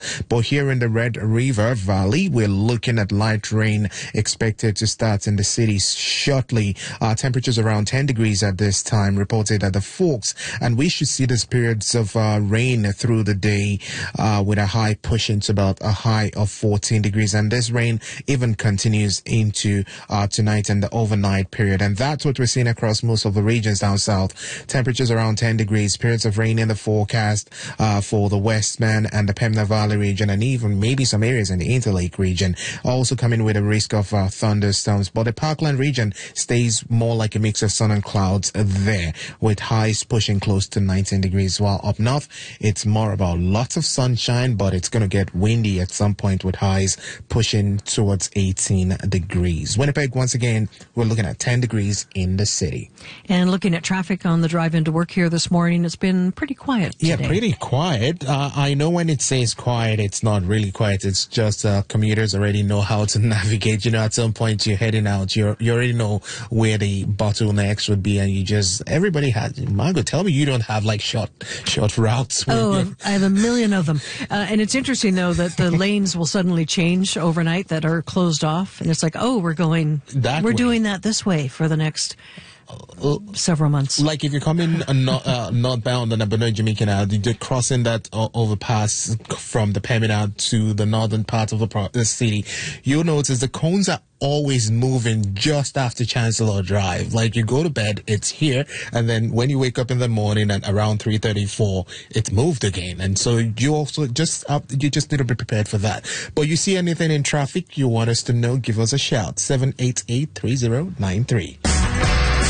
But here in the Red River Valley, we're looking at light rain expected to start in the city shortly. Temperatures around 10 degrees at this time reported at the Forks, and we should see these periods of rain through the day with a high pushing to about a high of 14 degrees. And this rain even continues into tonight and the overnight period. And that's what we're seeing across most of the regions down south. Temperatures around 10 degrees, periods of rain in the forecast for the Westman and the Pembina Valley region, and even maybe some areas in the Interlake region. Also coming with a risk of thunderstorms. But the Parkland region stays more like a mix of sun and clouds there, with highs pushing close to 19 degrees. While up north, it's more about lots of sunshine, but it's going to get windy at some point with highs pushing towards 18 degrees. Winnipeg, once again, we're looking at 10 degrees in the city. And looking at traffic on the drive into work here this morning, it's been pretty quiet today. Yeah, pretty quiet. I know when it says quiet, it's not really quiet. It's just commuters already know how to navigate. You know, at some point you're heading out, you already know where the bottlenecks would be, and you just, everybody has, Margaret, tell me you don't have like short routes. Oh, I have a million of them. And it's interesting though that the lanes will suddenly change overnight that are closed off. And it's like, oh, we're doing that this way for the next several months. Like if you're coming northbound on the Benoit Jamaican, you're crossing that overpass from the Pembina to the northern part of the city, you'll notice the cones are always moving just after Chancellor Drive. Like you go to bed, it's here, and then when you wake up in the morning at around 3:34, it's moved again. And so you also just need to be prepared for that. But you see anything in traffic you want us to know, give us a shout. 788-3093.